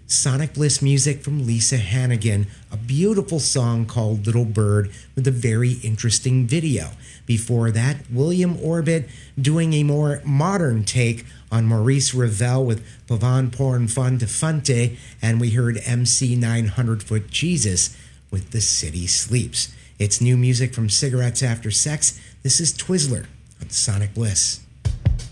Sonic Bliss music from Lisa Hannigan, a beautiful song called Little Bird with a very interesting video. Before that, William Orbit doing a more modern take on Maurice Ravel with Pavan Porn Fun de Funte, and we heard MC 900 Foot Jesus with The City Sleeps. It's new music from Cigarettes After Sex. This is Twizzler on Sonic Bliss.